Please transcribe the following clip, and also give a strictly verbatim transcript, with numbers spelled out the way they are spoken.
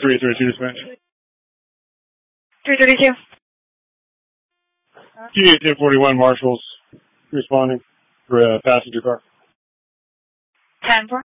three thirty-two dispatch. three thirty-two. Q D ten forty-one marshals responding for a passenger car. ten four.